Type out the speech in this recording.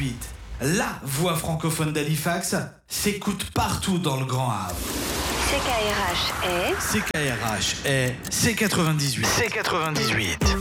98. La voix francophone d'Halifax s'écoute partout dans le Grand Havre. CKRH est CKRH est C98. C98.